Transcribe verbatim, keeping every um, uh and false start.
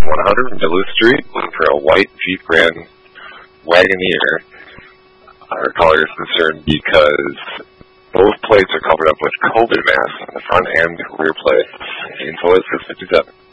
one hundred Duluth Street, looking for a white Jeep Grand Wagoneer. Our caller is concerned because both plates are covered up with COVID masks on the front and rear plates. Info is six fifty-seven.